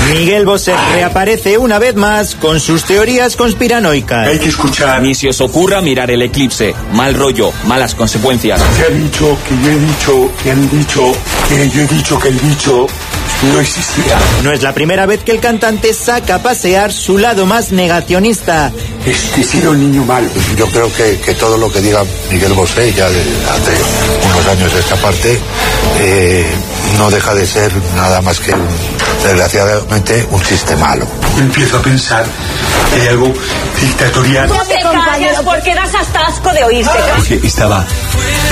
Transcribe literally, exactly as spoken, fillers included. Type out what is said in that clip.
Miguel Bosé reaparece una vez más con sus teorías conspiranoicas. Hay que escuchar. Ni se os ocurra mirar el eclipse. Mal rollo, malas consecuencias. Se ha dicho que yo he dicho, que han dicho, que yo he dicho que el bicho no existía. No es la primera vez que el cantante saca a pasear su lado más negacionista. Es que he sido un niño malo. Yo creo que, que todo lo que diga Miguel Bosé, ya de, hace unos años de esta parte, eh, no deja de ser nada más que, un, desgraciadamente, un chiste malo. Empiezo a pensar que hay algo dictatorial. No te calles porque das hasta asco de oírte. Porque estaba